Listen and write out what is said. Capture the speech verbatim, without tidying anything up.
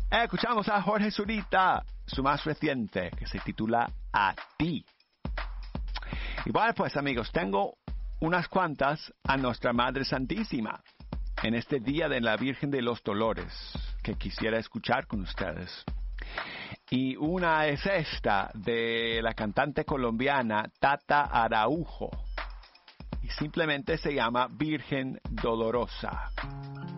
Escuchamos a Jorge Zurita, su más reciente, que se titula A Ti. Y bueno, pues amigos, tengo unas cuantas a Nuestra Madre Santísima en este Día de la Virgen de los Dolores que quisiera escuchar con ustedes. Y una es esta de la cantante colombiana Tata Araujo y simplemente se llama Virgen Dolorosa.